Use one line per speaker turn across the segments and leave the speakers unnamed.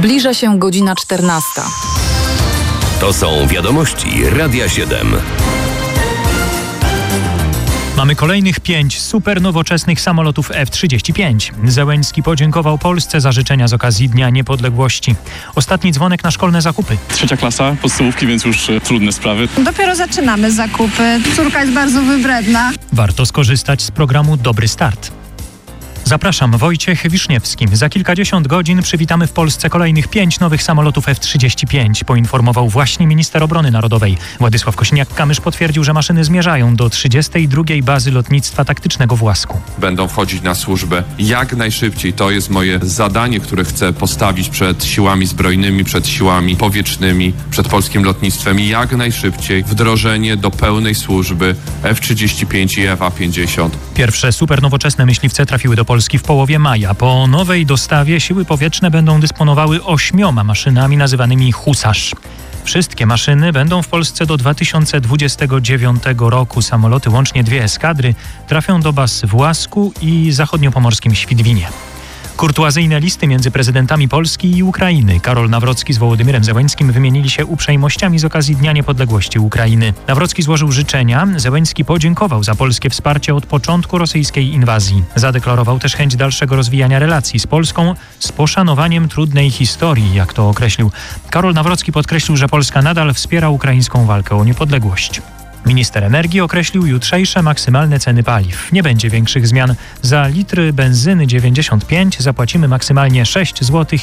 Zbliża się godzina 14.
To są wiadomości Radia 7.
Mamy kolejnych 5 super nowoczesnych samolotów F-35. Zełenski podziękował Polsce za życzenia z okazji Dnia Niepodległości. Ostatni dzwonek na szkolne zakupy.
3. klasa podstawówki, więc już trudne sprawy.
Dopiero zaczynamy zakupy. Córka jest bardzo wybredna.
Warto skorzystać z programu Dobry Start. Zapraszam, Wojciech Wiszniewski. Za kilkadziesiąt godzin przywitamy w Polsce kolejnych 5 nowych samolotów F-35, poinformował właśnie minister obrony narodowej. Władysław Kosiniak-Kamysz potwierdził, że maszyny zmierzają do 32. bazy lotnictwa taktycznego w Łasku.
Będą wchodzić na służbę jak najszybciej. To jest moje zadanie, które chcę postawić przed siłami zbrojnymi, przed siłami powietrznymi, przed polskim lotnictwem. Jak najszybciej wdrożenie do pełnej służby F-35 i F-50.
Pierwsze supernowoczesne myśliwce trafiły do Polski w połowie maja. Po nowej dostawie siły powietrzne będą dysponowały 8 maszynami nazywanymi Husarz. Wszystkie maszyny będą w Polsce do 2029 roku. Samoloty, łącznie 2 eskadry, trafią do baz w Łasku i zachodniopomorskim Świdwinie. Kurtuazyjne listy między prezydentami Polski i Ukrainy. Karol Nawrocki z Wołodymyrem Zełenskim wymienili się uprzejmościami z okazji Dnia Niepodległości Ukrainy. Nawrocki złożył życzenia, Zełenski podziękował za polskie wsparcie od początku rosyjskiej inwazji. Zadeklarował też chęć dalszego rozwijania relacji z Polską z poszanowaniem trudnej historii, jak to określił. Karol Nawrocki podkreślił, że Polska nadal wspiera ukraińską walkę o niepodległość. Minister energii określił jutrzejsze maksymalne ceny paliw. Nie będzie większych zmian. Za litr benzyny 95 zapłacimy maksymalnie 6 zł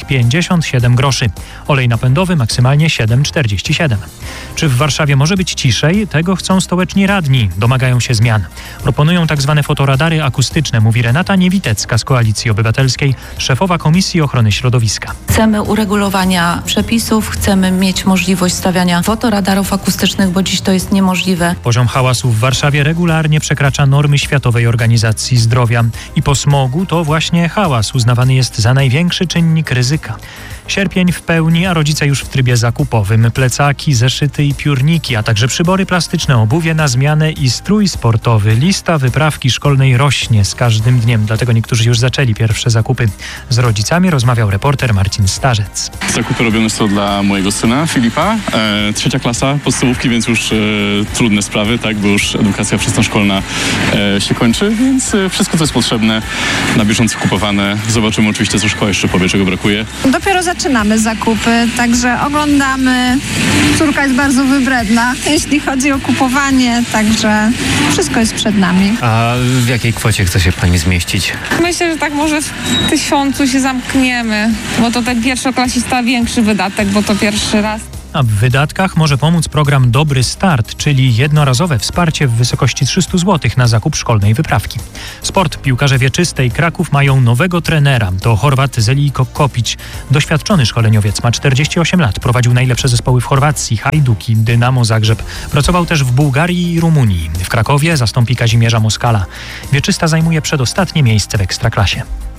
57 groszy. Olej napędowy maksymalnie 7,47. Czy w Warszawie może być ciszej? Tego chcą stołeczni radni. Domagają się zmian. Proponują tzw. fotoradary akustyczne, mówi Renata Niewitecka z Koalicji Obywatelskiej, szefowa Komisji Ochrony Środowiska.
Chcemy uregulowania przepisów, chcemy mieć możliwość stawiania fotoradarów akustycznych, bo dziś to jest niemożliwe.
Poziom hałasu w Warszawie regularnie przekracza normy Światowej Organizacji Zdrowia. I po smogu to właśnie hałas uznawany jest za największy czynnik ryzyka. Sierpień w pełni, a rodzice już w trybie zakupowym. Plecaki, zeszyty i piórniki, a także przybory plastyczne, obuwie na zmianę i strój sportowy. Lista wyprawki szkolnej rośnie z każdym dniem, dlatego niektórzy już zaczęli pierwsze zakupy. Z rodzicami rozmawiał reporter Marcin Starzec.
Zakupy robione są dla mojego syna Filipa. 3. klasa podstawówki, więc już trudne sprawy, tak, bo już edukacja wczesnoszkolna się kończy, więc wszystko, co jest potrzebne, na bieżąco kupowane. Zobaczymy oczywiście, co szkoła jeszcze powie, czego brakuje.
Dopiero zaczynamy zakupy, także oglądamy. Córka jest bardzo wybredna, jeśli chodzi o kupowanie, także wszystko jest przed nami.
A w jakiej kwocie chce się pani zmieścić?
Myślę, że tak może w 1000 się zamkniemy, bo to ten pierwszoklasista większy wydatek, bo to pierwszy raz.
A w wydatkach może pomóc program Dobry Start, czyli jednorazowe wsparcie w wysokości 300 zł na zakup szkolnej wyprawki. Sport. Piłkarze wieczystej Kraków mają nowego trenera. To Chorwat Zeljko Kopić. Doświadczony szkoleniowiec, ma 48 lat. Prowadził najlepsze zespoły w Chorwacji, Hajduki, Dynamo Zagrzeb. Pracował też w Bułgarii i Rumunii. W Krakowie zastąpi Kazimierza Moskala. Wieczysta zajmuje przedostatnie miejsce w Ekstraklasie.